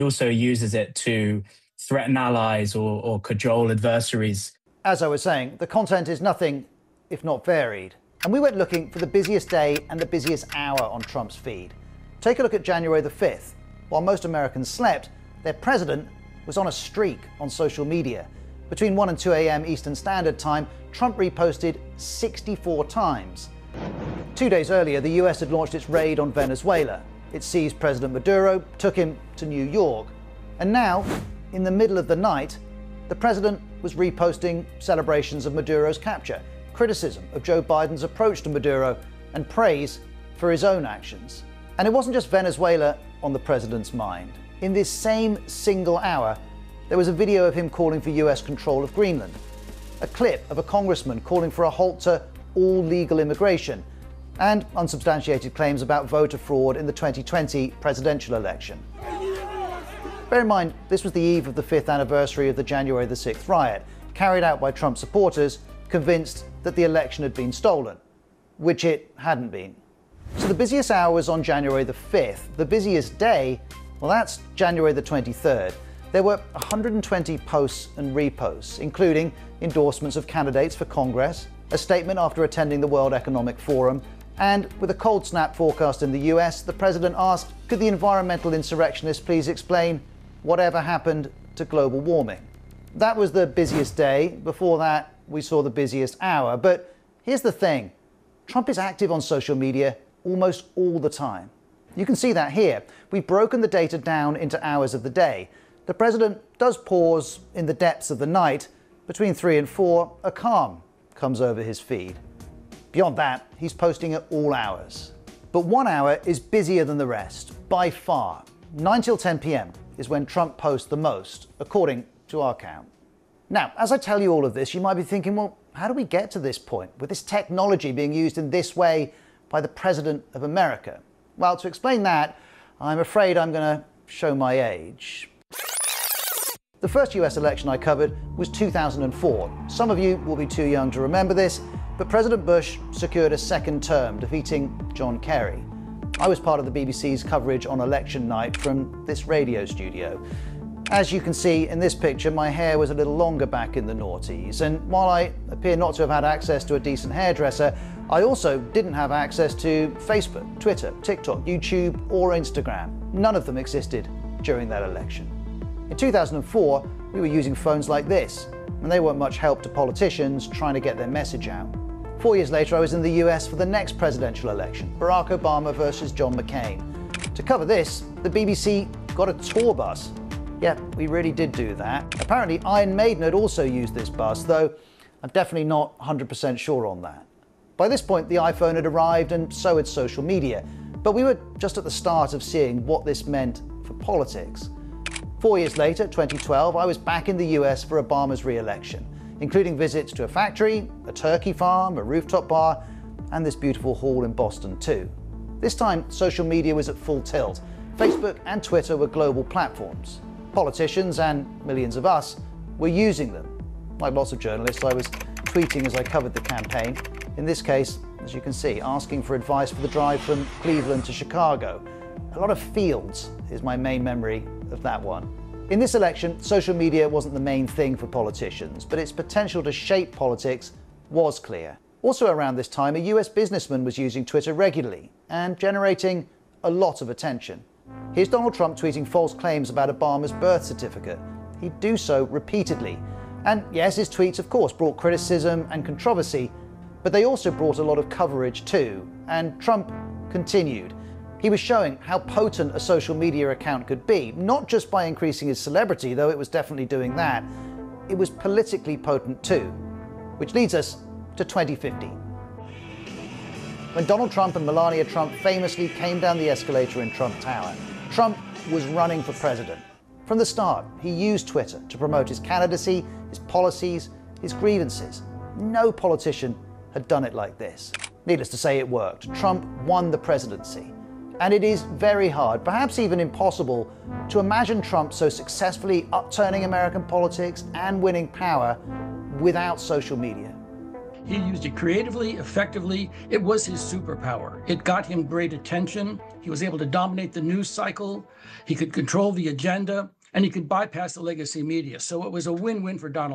He also uses it to threaten allies or cajole adversaries. As I was saying, the content is nothing if not varied. And we went looking for the busiest day and the busiest hour on Trump's feed. Take a look at January the 5th. While most Americans slept, their president was on a streak on social media. Between 1 and 2 a.m. Eastern Standard Time, Trump reposted 64 times. 2 days earlier, the US had launched its raid on Venezuela. It seized President Maduro, took him to New York. And now, in the middle of the night, the president was reposting celebrations of Maduro's capture, criticism of Joe Biden's approach to Maduro, and praise for his own actions. And it wasn't just Venezuela on the president's mind. In this same single hour, there was a video of him calling for US control of Greenland, a clip of a congressman calling for a halt to all legal immigration, and unsubstantiated claims about voter fraud in the 2020 presidential election. Bear in mind, this was the eve of the 5th anniversary of the January the 6th riot, carried out by Trump supporters convinced that the election had been stolen, which it hadn't been. So the busiest hour was on January the 5th. The busiest day, well, that's January the 23rd. There were 120 posts and reposts, including endorsements of candidates for Congress, a statement after attending the World Economic Forum, and with a cold snap forecast in the US, the president asked, could the environmental insurrectionists please explain whatever happened to global warming? That was the busiest day. Before that, we saw the busiest hour. But here's the thing. Trump is active on social media almost all the time. You can see that here. We've broken the data down into hours of the day. The president does pause in the depths of the night. Between 3 and 4, a calm comes over his feed. Beyond that, he's posting at all hours. But 1 hour is busier than the rest, by far. 9 till 10 p.m. is when Trump posts the most, according to our count. Now, as I tell you all of this, you might be thinking, well, how do we get to this point, with this technology being used in this way by the President of America? Well, to explain that, I'm afraid I'm going to show my age. The first US election I covered was 2004. Some of you will be too young to remember this, but President Bush secured a second term, defeating John Kerry. I was part of the BBC's coverage on election night from this radio studio. As you can see in this picture, my hair was a little longer back in the noughties, and while I appear not to have had access to a decent hairdresser, I also didn't have access to Facebook, Twitter, TikTok, YouTube, or Instagram. None of them existed during that election. In 2004, we were using phones like this, and they weren't much help to politicians trying to get their message out. 4 years later, I was in the US for the next presidential election, Barack Obama versus John McCain. To cover this, the BBC got a tour bus. Yeah, we really did do that. Apparently, Iron Maiden had also used this bus, though I'm definitely not 100% sure on that. By this point, the iPhone had arrived, and so had social media. But we were just at the start of seeing what this meant for politics. 4 years later, 2012, I was back in the US for Obama's re-election, including visits to a factory, a turkey farm, a rooftop bar, and this beautiful hall in Boston too. This time, social media was at full tilt. Facebook and Twitter were global platforms. Politicians, and millions of us, were using them. Like lots of journalists, I was tweeting as I covered the campaign. In this case, as you can see, asking for advice for the drive from Cleveland to Chicago. A lot of fields is my main memory of that one. In this election, social media wasn't the main thing for politicians, but its potential to shape politics was clear. Also around this time, a US businessman was using Twitter regularly and generating a lot of attention. Here's Donald Trump tweeting false claims about Obama's birth certificate. He'd do so repeatedly. And yes, his tweets, of course, brought criticism and controversy, but they also brought a lot of coverage too. And Trump continued. He was showing how potent a social media account could be, not just by increasing his celebrity, though it was definitely doing that. It was politically potent too. Which leads us to 2015. When Donald Trump and Melania Trump famously came down the escalator in Trump Tower, Trump was running for president. From the start, he used Twitter to promote his candidacy, his policies, his grievances. No politician had done it like this. Needless to say, it worked. Trump won the presidency. And it is very hard, perhaps even impossible, to imagine Trump so successfully upturning American politics and winning power without social media. He used it creatively, effectively. It was his superpower. It got him great attention. He was able to dominate the news cycle. He could control the agenda, and he could bypass the legacy media. So it was a win-win for Donald